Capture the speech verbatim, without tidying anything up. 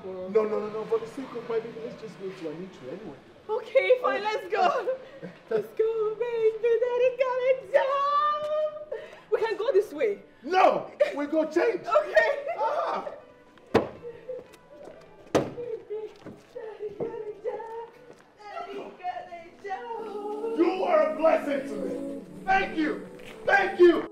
No, no, no, no. For the sake of my baby, let's just go to Anitra anyway. Okay, fine, let's go. Let's go, baby. Daddy got it down. We can go this way. No, we go change. Okay. Ah. You are a blessing to me. Thank you. Thank you.